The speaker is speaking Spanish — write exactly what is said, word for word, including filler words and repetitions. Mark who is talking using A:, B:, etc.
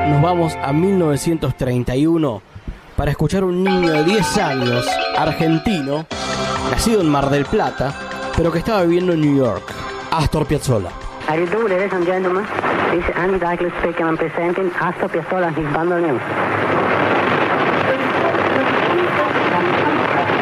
A: nos vamos a mil novecientos treinta y uno para escuchar a un niño de diez años, argentino, nacido en Mar del Plata, pero que estaba viviendo en New York, Astor Piazzolla.
B: How do you do, ladies and gentlemen? This is Andy Douglas speaking. I'm presenting Astor Piazzolla and his bandoneon.